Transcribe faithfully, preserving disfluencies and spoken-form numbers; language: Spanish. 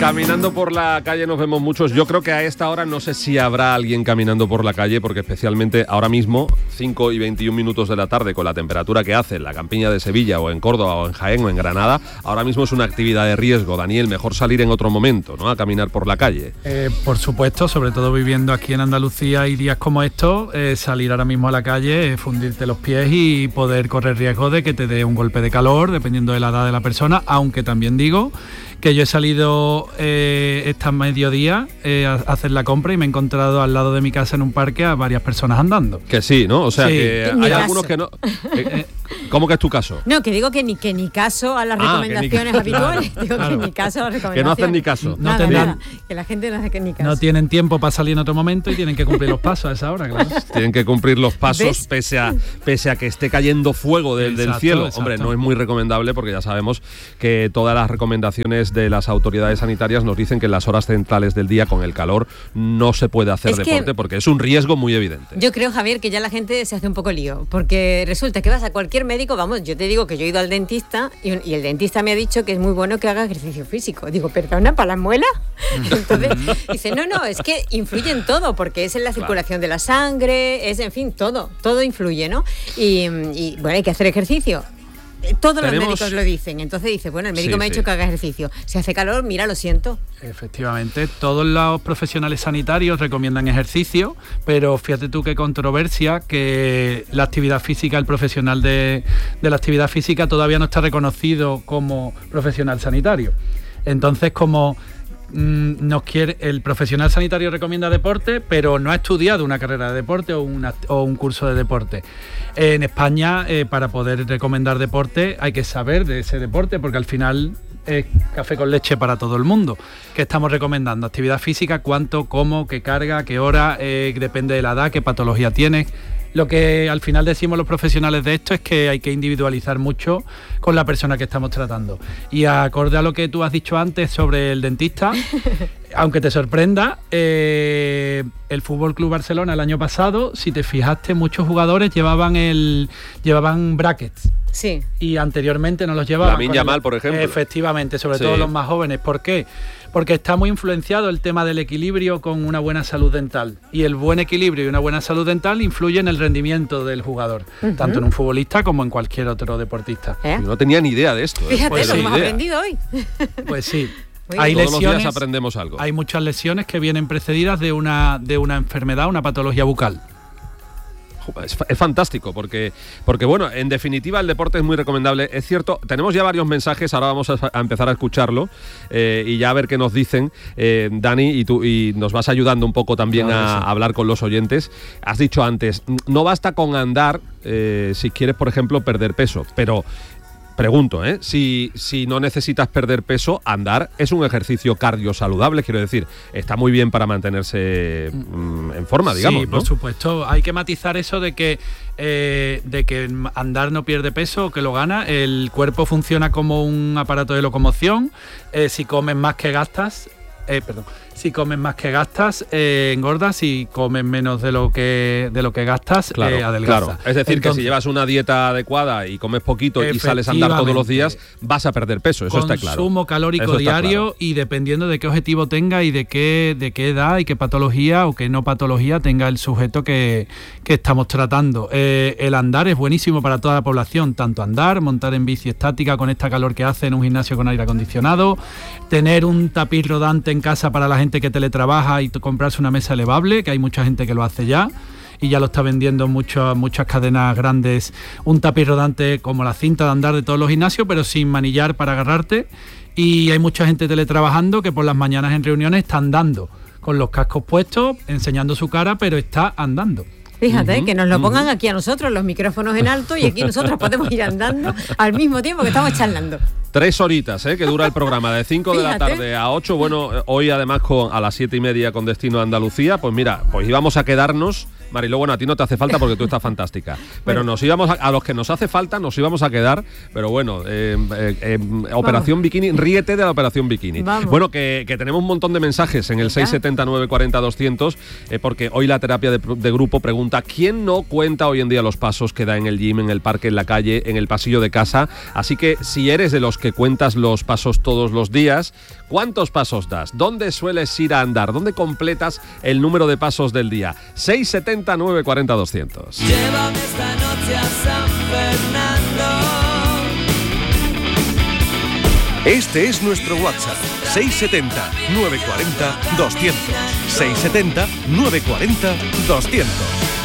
Caminando por la calle nos vemos muchos. Yo creo que a esta hora no sé si habrá alguien caminando por la calle, porque especialmente ahora mismo, cinco y veintiún minutos de la tarde, con la temperatura que hace en la campiña de Sevilla o en Córdoba o en Jaén o en Granada, ahora mismo es una actividad de riesgo. Daniel, mejor salir en otro momento, ¿no?, a caminar por la calle. Eh, por supuesto, sobre todo viviendo aquí en Andalucía y días como estos, eh, salir ahora mismo a la calle, eh, fundirte los pies y poder correr riesgo de que te dé un golpe de calor, dependiendo de la edad de la persona, aunque también digo que yo he salido eh, esta mediodía eh, a hacer la compra y me he encontrado al lado de mi casa en un parque a varias personas andando. Que sí, ¿no? O sea, sí. que En mi hay caso. algunos que no... Eh, ¿Cómo que es tu caso? No, que digo que ni que ni caso a las Ah, recomendaciones que ni- habituales. Digo Claro. que ni caso a las recomendaciones. Que no hacen ni caso. No Nada, tendrán- nada, que la gente no hace ni caso. No tienen tiempo para salir en otro momento y tienen que cumplir los pasos a esa hora, claro. Tienen que cumplir los pasos ¿Ves? pese a, pese a que esté cayendo fuego del, del Exacto, cielo. exacto. Hombre, no es muy recomendable porque ya sabemos que todas las recomendaciones de las autoridades sanitarias nos dicen que en las horas centrales del día con el calor no se puede hacer Es que- deporte porque es un riesgo muy evidente. Yo creo, Javier, que ya la gente se hace un poco lío, porque resulta que vas a cualquier médico, vamos, yo te digo que yo he ido al dentista y, un- y el dentista me ha dicho que es muy bueno que haga ejercicio físico. Digo, ¿perdona, para las muelas? Entonces dice, no, no, es que influye en todo, porque es en la circulación de la sangre, es, en fin, todo, todo influye, ¿no? Y, y, bueno, hay que hacer ejercicio. Todos Tenemos- los médicos lo dicen. Entonces dice, bueno, el médico Sí, me ha sí. dicho que haga ejercicio. Si hace calor, mira, lo siento. Efectivamente, todos los profesionales sanitarios recomiendan ejercicio, pero fíjate tú qué controversia que la actividad física, el profesional de, de la actividad física todavía no está reconocido como profesional sanitario. Entonces, como mm, nos quiere, el profesional sanitario recomienda deporte, pero no ha estudiado una carrera de deporte o, una- o un curso de deporte. En España, eh, para poder recomendar deporte, hay que saber de ese deporte, porque al final es café con leche para todo el mundo. ¿Qué estamos recomendando? Actividad física, cuánto, cómo, qué carga, qué hora, eh, depende de la edad, qué patología tienes. Lo que al final decimos los profesionales de esto es que hay que individualizar mucho con la persona que estamos tratando. Y acorde a lo que tú has dicho antes sobre el dentista, aunque te sorprenda, eh, el F C Barcelona el año pasado, si te fijaste, muchos jugadores llevaban el llevaban brackets. Sí. Y anteriormente no los llevaban. Lamine con el- Yamal, por ejemplo. Efectivamente, sobre Sí. todo los más jóvenes. ¿Por qué? Porque está muy influenciado el tema del equilibrio con una buena salud dental. Y el buen equilibrio y una buena salud dental influye en el rendimiento del jugador, Ujú. tanto en un futbolista como en cualquier otro deportista. ¿Eh? Yo no tenía ni idea de esto. ¿eh? Fíjate Pues lo sí, que hemos idea. aprendido hoy. Pues sí. Muy Hay Todos los días lesiones, aprendemos algo. hay muchas lesiones que vienen precedidas de una, de una enfermedad, una patología bucal. Es, fa- es fantástico porque, porque, bueno, en definitiva el deporte es muy recomendable. Es cierto, tenemos ya varios mensajes, ahora vamos a, a empezar a escucharlo eh, y ya a ver qué nos dicen. Eh, Dani, y tú y nos vas ayudando un poco también Claro a, que sí. a hablar con los oyentes. Has dicho antes, no basta con andar eh, si quieres, por ejemplo, perder peso, pero... Pregunto, ¿eh? Si, si no necesitas perder peso, andar es un ejercicio cardio-saludable, quiero decir, está muy bien para mantenerse mm, en forma, digamos, Sí, ¿no? por supuesto. Hay que matizar eso de que, eh, de que andar no pierde peso, que lo gana. El cuerpo funciona como un aparato de locomoción. Eh, si comes más que gastas, eh, perdón, si comes más que gastas, eh, engordas. Si comes menos de lo que de lo que gastas, Claro, eh, adelgazas. claro. Es decir, que Entonces, si llevas una dieta adecuada y comes poquito y sales a andar todos los días, vas a perder peso, eso está claro. Consumo calórico Eso está diario claro. y dependiendo de qué objetivo tenga y de qué, de qué edad y qué patología o qué no patología tenga el sujeto que, que estamos tratando. Eh, el andar es buenísimo para toda la población, tanto andar, montar en bici estática con esta calor que hace en un gimnasio con aire acondicionado, tener un tapiz rodante en casa para la gente que teletrabaja y t- comprarse una mesa elevable, que hay mucha gente que lo hace ya. Y ya lo está vendiendo muchas muchas cadenas grandes, un tapiz rodante como la cinta de andar de todos los gimnasios, pero sin manillar para agarrarte. Y hay mucha gente teletrabajando que por las mañanas en reuniones está andando, con los cascos puestos, enseñando su cara, pero está andando. Fíjate, Ujú, que nos lo ujú. pongan aquí a nosotros, los micrófonos en alto, y aquí nosotros podemos ir andando al mismo tiempo que estamos charlando. Tres horitas, ¿eh? Que dura el programa, de cinco de la Fíjate. tarde a ocho. Bueno, eh, hoy además con, a las siete y media con destino a Andalucía. Pues mira, pues íbamos a quedarnos Mariló, bueno, a ti no te hace falta porque tú estás fantástica. Pero bueno, nos íbamos a, a los que nos hace falta nos íbamos a quedar. Pero bueno, eh, eh, eh, Operación Vamos. Bikini, ríete de la Operación Bikini. Vamos. Bueno, que, que tenemos un montón de mensajes en el seis setenta, nueve cuarenta, doscientos, eh, porque hoy la terapia de, de grupo pregunta ¿quién no cuenta hoy en día los pasos que da en el gym, en el parque, en la calle, en el pasillo de casa? Así que si eres de los que cuentas los pasos todos los días, ¿cuántos pasos das? ¿Dónde sueles ir a andar? ¿Dónde completas el número de pasos del día? seis setenta, nueve cuarenta, doscientos. Llévame esta noche a San Fernando. Este es nuestro WhatsApp, seis setenta, nueve cuarenta, doscientos. seis setenta, nueve cuarenta, doscientos.